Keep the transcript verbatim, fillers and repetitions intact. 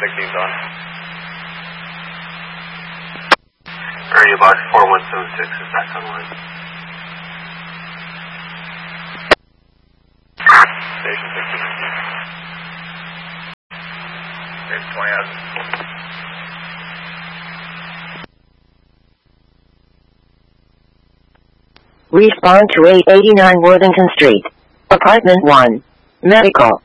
sixteen's on. Area box four one seven six is back online. Station sixteen. Station twenty out. Respond to eight eighty-nine Worthington Street. Apartment one. Medical.